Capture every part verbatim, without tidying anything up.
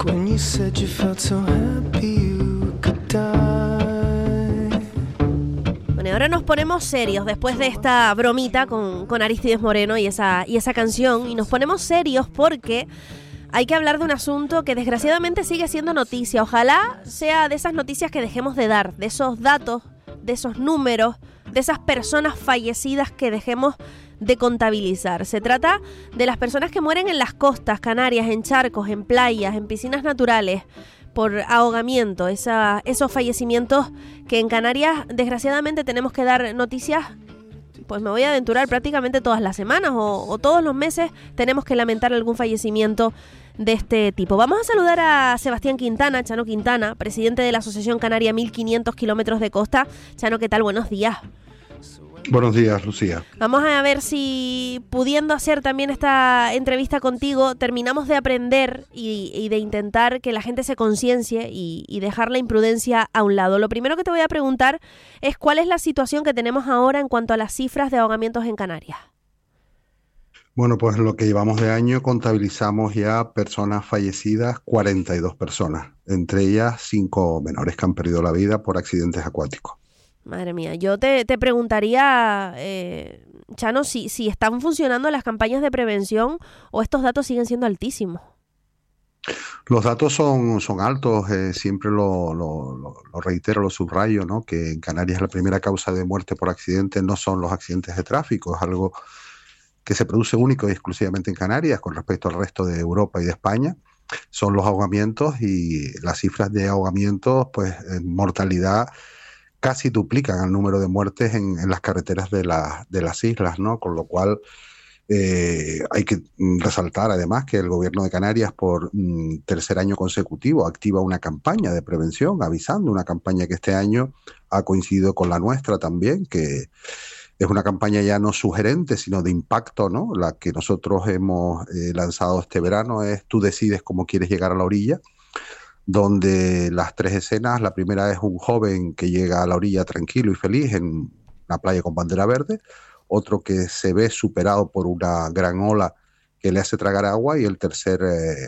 when you said you felt so happy you could die. Bueno, y ahora nos ponemos serios después de esta bromita con, con Arístides Moreno y esa, y esa canción. Y nos ponemos serios porque hay que hablar de un asunto que desgraciadamente sigue siendo noticia. Ojalá sea de esas noticias que dejemos de dar, de esos datos, de esos números, de esas personas fallecidas que dejemos de contabilizar. Se trata de las personas que mueren en las costas canarias, en charcos, en playas, en piscinas naturales, por ahogamiento. Esa, esos fallecimientos que en Canarias desgraciadamente tenemos que dar noticias, pues me voy a aventurar prácticamente todas las semanas o, o todos los meses tenemos que lamentar algún fallecimiento de este tipo. Vamos a saludar a Sebastián Quintana, Chano Quintana, presidente de la Asociación Canaria mil quinientos kilómetros de costa. Chano, ¿qué tal? Buenos días. Buenos días, Lucía. Vamos a ver si, pudiendo hacer también esta entrevista contigo, terminamos de aprender y, y de intentar que la gente se conciencie y, y dejar la imprudencia a un lado. Lo primero que te voy a preguntar es cuál es la situación que tenemos ahora en cuanto a las cifras de ahogamientos en Canarias. Bueno, pues en lo que llevamos de año contabilizamos ya personas fallecidas, cuarenta y dos personas, entre ellas cinco menores que han perdido la vida por accidentes acuáticos. Madre mía, yo te, te preguntaría, eh, Chano, si, si están funcionando las campañas de prevención o estos datos siguen siendo altísimos. Los datos son, son altos, eh, siempre lo, lo, lo, lo reitero, lo subrayo, ¿no? Que en Canarias la primera causa de muerte por accidentes no son los accidentes de tráfico, es algo que se produce único y exclusivamente en Canarias con respecto al resto de Europa y de España. Son los ahogamientos y las cifras de ahogamientos, pues en mortalidad casi duplican el número de muertes en, en las carreteras de, la, de las islas, ¿no? Con lo cual eh, hay que resaltar además que el Gobierno de Canarias por mm, tercer año consecutivo activa una campaña de prevención, avisando, una campaña que este año ha coincidido con la nuestra también, que es una campaña ya no sugerente, sino de impacto, ¿no? La que nosotros hemos eh, lanzado este verano es Tú decides cómo quieres llegar a la orilla, donde las tres escenas, la primera es un joven que llega a la orilla tranquilo y feliz en una playa con bandera verde, otro que se ve superado por una gran ola que le hace tragar agua, y el tercer, eh,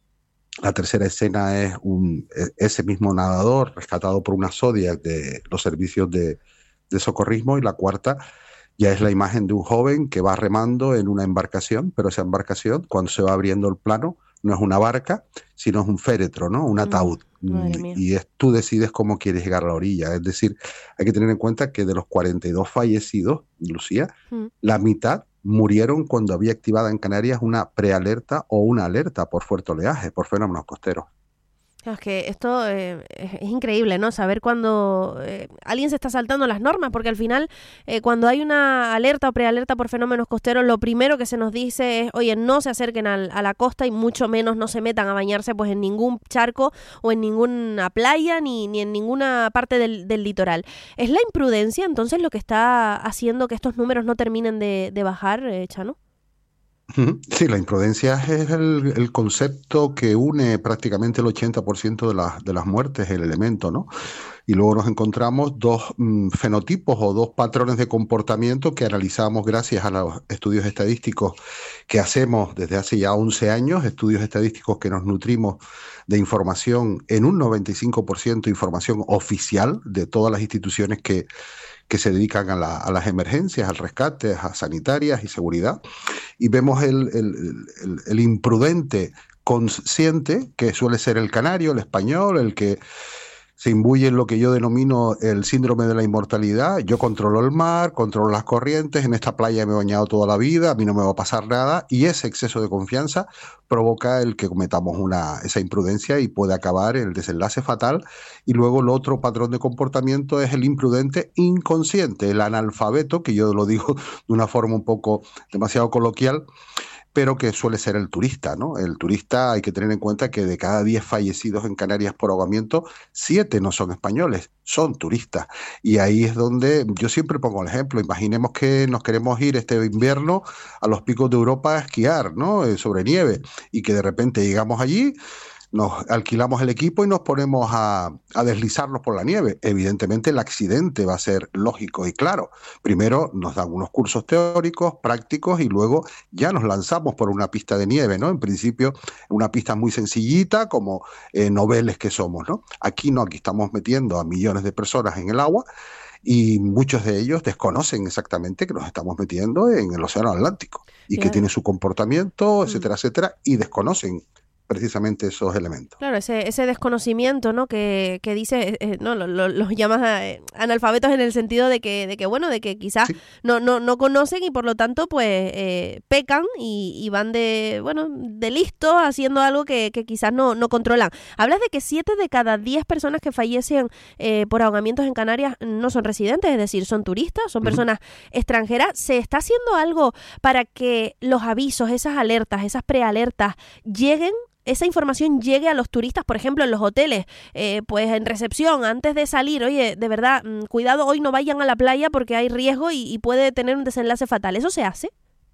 la tercera escena es un, ese mismo nadador rescatado por una Zodiac de los servicios de, de socorrismo, y la cuarta ya es la imagen de un joven que va remando en una embarcación, pero esa embarcación, cuando se va abriendo el plano, no es una barca, sino es un féretro, ¿no? Un ataúd. Mm, y es, tú decides cómo quieres llegar a la orilla. Es decir, hay que tener en cuenta que de los cuarenta y dos fallecidos, Lucía, mm. la mitad murieron cuando había activada en Canarias una prealerta o una alerta por fuerte oleaje, por fenómenos costeros. Es que esto eh, es increíble, ¿no? Saber cuando eh, alguien se está saltando las normas, porque al final eh, cuando hay una alerta o prealerta por fenómenos costeros, lo primero que se nos dice es, oye, no se acerquen al, a la costa y mucho menos no se metan a bañarse pues en ningún charco o en ninguna playa ni, ni en ninguna parte del, del litoral. ¿Es la imprudencia entonces lo que está haciendo que estos números no terminen de, de bajar, eh, Chano? Sí, la imprudencia es el, el concepto que une prácticamente el ochenta por ciento de, la, de las muertes, el elemento, ¿no? Y luego nos encontramos dos mm, fenotipos o dos patrones de comportamiento que analizamos gracias a los estudios estadísticos que hacemos desde hace ya once años, estudios estadísticos que nos nutrimos de información, en un noventa y cinco por ciento información oficial de todas las instituciones que que se dedican a, la, a las emergencias, al rescate, a sanitarias y seguridad, y vemos el, el, el, el imprudente consciente, que suele ser el canario, el español, el que se imbuye en lo que yo denomino el síndrome de la inmortalidad. Yo controlo el mar, controlo las corrientes, en esta playa me he bañado toda la vida, a mí no me va a pasar nada, y ese exceso de confianza provoca el que cometamos una, esa imprudencia y puede acabar el desenlace fatal. Y luego el otro patrón de comportamiento es el imprudente inconsciente, el analfabeto, que yo lo digo de una forma un poco demasiado coloquial, pero que suele ser el turista, ¿no? El turista, hay que tener en cuenta que de cada diez fallecidos en Canarias por ahogamiento, siete no son españoles, son turistas. Y ahí es donde yo siempre pongo el ejemplo. Imaginemos que nos queremos ir este invierno a los picos de Europa a esquiar, ¿no? Eh, sobre nieve, y que de repente llegamos allí, nos alquilamos el equipo y nos ponemos a, a deslizarnos por la nieve. Evidentemente el accidente va a ser lógico y claro. Primero nos dan unos cursos teóricos, prácticos, y luego ya nos lanzamos por una pista de nieve, ¿no? En principio una pista muy sencillita, como eh, noveles que somos, ¿no? Aquí no, aquí estamos metiendo a millones de personas en el agua y muchos de ellos desconocen exactamente que nos estamos metiendo en el océano Atlántico y claro. que tiene su comportamiento, etcétera, etcétera, y desconocen precisamente esos elementos. Claro, ese ese desconocimiento, ¿no? Que, que dice, eh, no, los lo, lo llamas eh, analfabetos en el sentido de que, de que bueno, de que quizás sí. no, no, no conocen y por lo tanto, pues, eh, pecan y, y van de, bueno, de listos haciendo algo que, que quizás no, no controlan. Hablas de que siete de cada diez personas que fallecen eh, por ahogamientos en Canarias no son residentes, es decir, son turistas, son personas uh-huh. extranjeras. ¿Se está haciendo algo para que los avisos, esas alertas, esas prealertas lleguen? Esa información llegue a los turistas, por ejemplo, en los hoteles, eh, pues en recepción, antes de salir, oye, de verdad, mmm, cuidado, hoy no vayan a la playa porque hay riesgo y, y puede tener un desenlace fatal. ¿Eso se hace?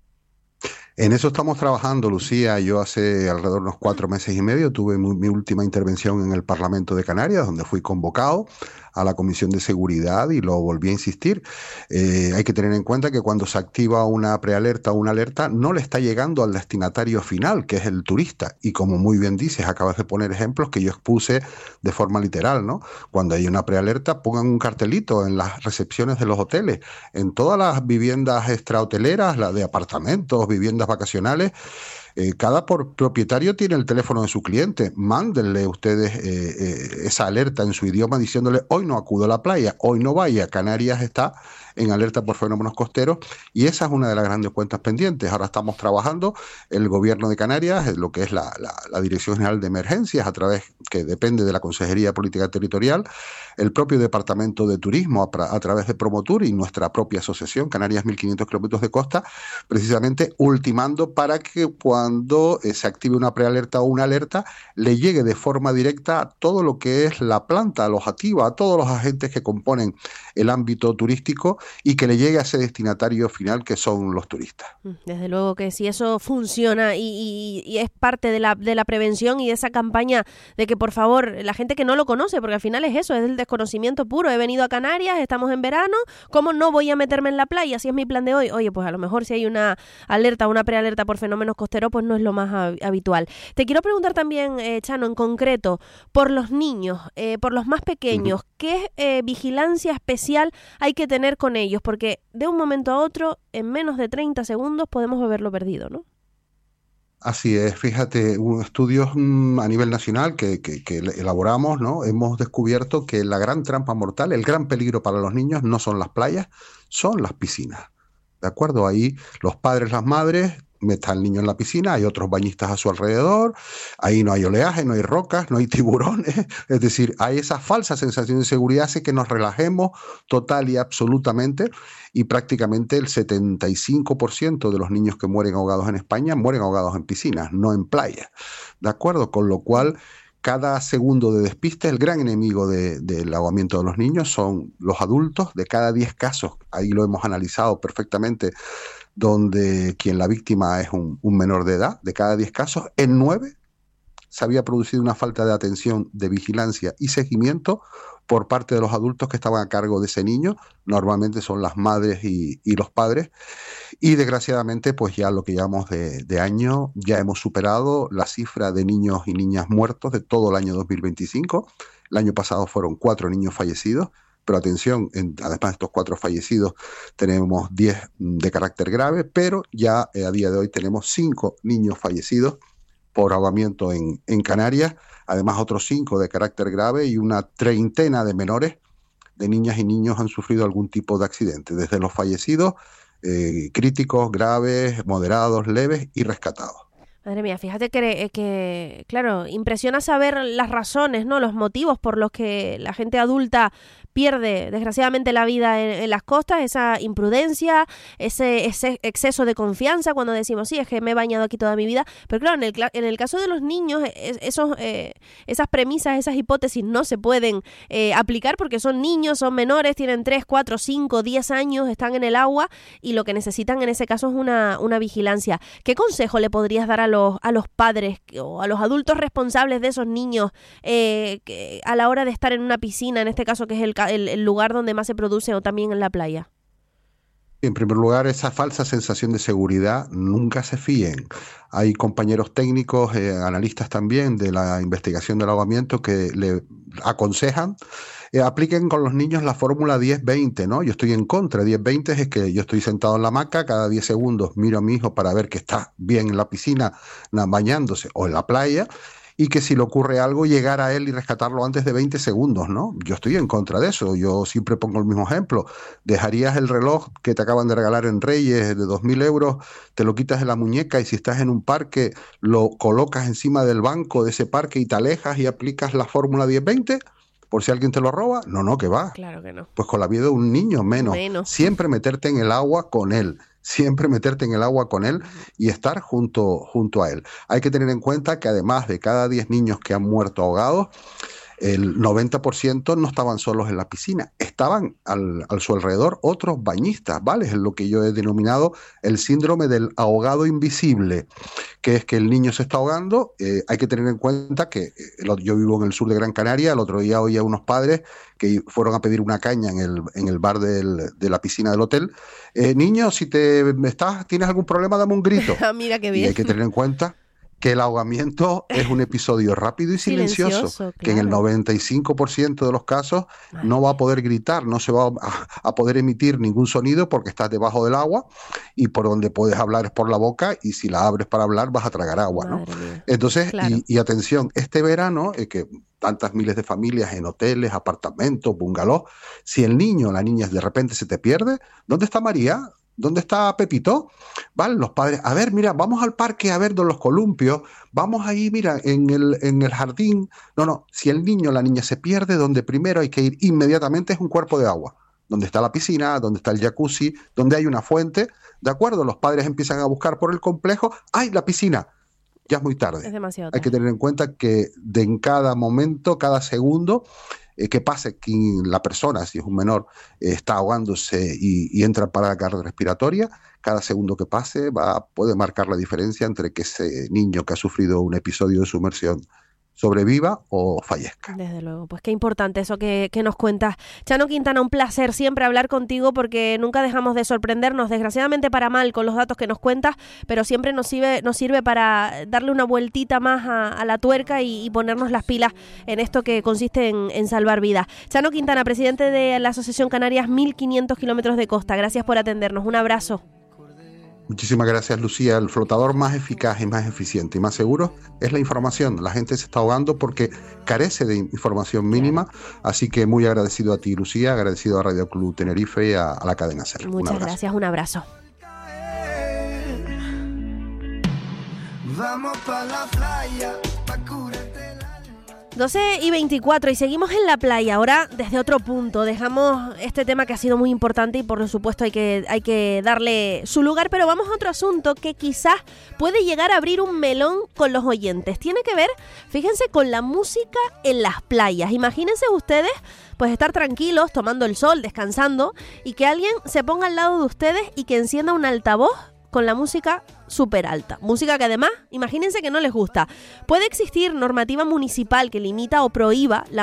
En eso estamos trabajando, Lucía. Yo hace alrededor de unos cuatro meses y medio tuve mi, mi última intervención en el Parlamento de Canarias, donde fui convocado a la Comisión de Seguridad y lo volví a insistir. Eh, hay que tener en cuenta que cuando se activa una prealerta o una alerta, no le está llegando al destinatario final, que es el turista. Y como muy bien dices, acabas de poner ejemplos que yo expuse de forma literal, ¿no? Cuando hay una prealerta, pongan un cartelito en las recepciones de los hoteles, en todas las viviendas extrahoteleras, las de apartamentos, viviendas vacacionales. Eh, cada por propietario tiene el teléfono de su cliente. Mándenle ustedes eh, eh, esa alerta en su idioma diciéndole: hoy no acudo a la playa, hoy no vaya. Canarias está en alerta por fenómenos costeros y esa es una de las grandes cuentas pendientes. Ahora estamos trabajando el Gobierno de Canarias, lo que es la, la, la Dirección General de Emergencias, a través que depende de la Consejería de Política Territorial, el propio Departamento de Turismo a, a través de Promotur y nuestra propia asociación, Canarias mil quinientos kilómetros de costa, precisamente ultimando para que cuando eh, se active una prealerta o una alerta, le llegue de forma directa a todo lo que es la planta alojativa, a todos los agentes que componen el ámbito turístico y que le llegue a ese destinatario final que son los turistas. Desde luego que si eso funciona y, y, y es parte de la, de la prevención y de esa campaña de que por favor, la gente que no lo conoce, porque al final es eso, es el desconocimiento puro. He venido a Canarias, estamos en verano, ¿cómo no voy a meterme en la playa? Si es mi plan de hoy. Oye, pues a lo mejor si hay una alerta, una prealerta por fenómenos costeros, pues no es lo más hab- habitual. Te quiero preguntar también, eh, Chano, en concreto, por los niños, eh, por los más pequeños, uh-huh. ¿qué eh, vigilancia especial hay que tener con ellos? Porque de un momento a otro, en menos de treinta segundos, podemos haberlo perdido, ¿no? Así es, fíjate, un estudios mmm, a nivel nacional que, que, que elaboramos, ¿no? Hemos descubierto que la gran trampa mortal, el gran peligro para los niños no son las playas, son las piscinas. ¿De acuerdo? Ahí los padres, las madres, meten al niño en la piscina, hay otros bañistas a su alrededor, ahí no hay oleaje, no hay rocas, no hay tiburones, es decir, hay esa falsa sensación de seguridad, hace que nos relajemos total y absolutamente, y prácticamente el setenta y cinco por ciento de los niños que mueren ahogados en España mueren ahogados en piscinas, no en playas, ¿de acuerdo? Con lo cual, cada segundo de despiste, el gran enemigo de, del ahogamiento de los niños son los adultos. De cada diez casos, ahí lo hemos analizado perfectamente, donde quien la víctima es un, un menor de edad, de cada diez casos, en nueve se había producido una falta de atención, de vigilancia y seguimiento por parte de los adultos que estaban a cargo de ese niño. Normalmente son las madres y, y los padres. Y desgraciadamente, pues ya lo que llevamos de, de año, ya hemos superado la cifra de niños y niñas muertos de todo el año dos mil veinticinco. El año pasado fueron cuatro niños fallecidos. Pero atención, en, además de estos cuatro fallecidos, tenemos diez de carácter grave, pero ya eh, a día de hoy tenemos cinco niños fallecidos por ahogamiento en, en Canarias, además otros cinco de carácter grave y una treintena de menores, de niñas y niños han sufrido algún tipo de accidente, desde los fallecidos, eh, críticos, graves, moderados, leves y rescatados. Madre mía, fíjate que, que, claro, impresiona saber las razones, ¿no? Los motivos por los que la gente adulta pierde desgraciadamente la vida en, en las costas, esa imprudencia, ese, ese exceso de confianza cuando decimos, sí, es que me he bañado aquí toda mi vida, pero claro, en el, en el caso de los niños, es, esos, eh, esas premisas, esas hipótesis no se pueden eh, aplicar porque son niños, son menores, tienen tres, cuatro, cinco, diez años, están en el agua y lo que necesitan en ese caso es una, una vigilancia. ¿Qué consejo le podrías dar a los los, a los padres o a los adultos responsables de esos niños eh, que a la hora de estar en una piscina, en este caso que es el, el, el lugar donde más se produce, o también en la playa? En primer lugar, esa falsa sensación de seguridad, nunca se fíen. Hay compañeros técnicos, eh, analistas también de la investigación del ahogamiento que le aconsejan eh, apliquen con los niños la fórmula diez veinte, ¿no? Yo estoy en contra. diez veinte es que yo estoy sentado en la hamaca, cada diez segundos miro a mi hijo para ver que está bien en la piscina bañándose o en la playa, y que si le ocurre algo, llegar a él y rescatarlo antes de veinte segundos, ¿no? Yo estoy en contra de eso. Yo siempre pongo el mismo ejemplo. ¿Dejarías el reloj que te acaban de regalar en Reyes de dos mil euros, te lo quitas de la muñeca y si estás en un parque lo colocas encima del banco de ese parque y te alejas y aplicas la fórmula diez veinte? ¿Por si alguien te lo roba? No, no, que va. Claro que no. Pues con la vida de un niño menos. menos. Siempre meterte en el agua con él. Siempre meterte en el agua con él y estar junto, junto a él. Hay que tener en cuenta que además de cada diez niños que han muerto ahogados, el noventa por ciento no estaban solos en la piscina, estaban al, al su alrededor otros bañistas, ¿vale? Es lo que yo he denominado el síndrome del ahogado invisible, que es que el niño se está ahogando. Eh, hay que tener en cuenta que eh, yo vivo en el sur de Gran Canaria. El otro día oí a unos padres que fueron a pedir una caña en el, en el bar del, de la piscina del hotel. Eh, niño, si te estás, tienes algún problema, dame un grito. Mira qué bien. Y hay que tener en cuenta que el ahogamiento es un episodio rápido y silencioso, silencioso, que en el claro. noventa y cinco por ciento de los casos Vale. no va a poder gritar, no se va a, a poder emitir ningún sonido porque estás debajo del agua y por donde puedes hablar es por la boca, y si la abres para hablar vas a tragar agua, ¿no? Entonces, Claro. y, y atención, este verano, eh, que tantas miles de familias en hoteles, apartamentos, bungalows, si el niño o la niña de repente se te pierde, ¿dónde está María? ¿Dónde está Pepito? Vale, los padres, a ver, mira, vamos al parque a ver los columpios, vamos ahí, mira, en el, en el jardín. No, no, si el niño o la niña se pierde, donde primero hay que ir inmediatamente es un cuerpo de agua, donde está la piscina, donde está el jacuzzi, donde hay una fuente, ¿de acuerdo? Los padres empiezan a buscar por el complejo, ¡ay, la piscina! Ya es muy tarde. Es demasiado Hay tarde. que tener en cuenta que de en cada momento, cada segundo, eh, que pase que la persona, si es un menor, eh, está ahogándose y, y entra para la carga respiratoria, cada segundo que pase va, puede marcar la diferencia entre que ese niño que ha sufrido un episodio de sumersión sobreviva o fallezca. Desde luego, pues qué importante eso que, que nos cuentas. Chano Quintana, un placer siempre hablar contigo porque nunca dejamos de sorprendernos, desgraciadamente para mal, con los datos que nos cuentas, pero siempre nos sirve, nos sirve para darle una vueltita más a, a la tuerca y, y ponernos las pilas en esto que consiste en, en salvar vidas. Chano Quintana, presidente de la Asociación Canarias mil quinientos kilómetros de costa, gracias por atendernos, un abrazo. Muchísimas gracias, Lucía. El flotador más eficaz y más eficiente y más seguro es la información. La gente se está ahogando porque carece de información mínima, así que muy agradecido a ti, Lucía, agradecido a Radio Club Tenerife y a, a la cadena SER. Muchas gracias, un abrazo. Vamos pa' la playa, pa' curarte el alma. doce y veinticuatro y seguimos en la playa, ahora desde otro punto. Dejamos este tema que ha sido muy importante y por supuesto hay que, hay que darle su lugar, pero vamos a otro asunto que quizás puede llegar a abrir un melón con los oyentes. Tiene que ver, fíjense, con la música en las playas. Imagínense ustedes pues estar tranquilos, tomando el sol, descansando, y que alguien se ponga al lado de ustedes y que encienda un altavoz con la música súper alta. Música que además, imagínense que no les gusta. Puede existir normativa municipal que limita o prohíba la